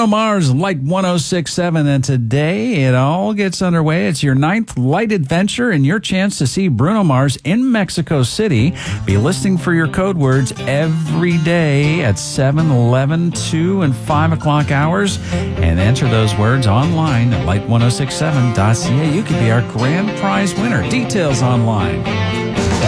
Bruno Mars, Light 106.7, and today it all gets underway. It's your 9th light adventure and your chance to see Bruno Mars in Mexico City. Be listening for your code words every day at 7, 11, 2, and 5 o'clock hours, and enter those words online at light1067.ca. You could be our grand prize winner. Details online.